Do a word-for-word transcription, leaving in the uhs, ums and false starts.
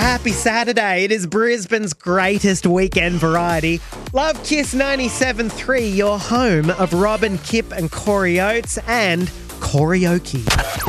Happy Saturday. It is Brisbane's greatest weekend variety. Love Kiss ninety-seven point three, your home of Robin, Kip and Corey Oates and karaoke.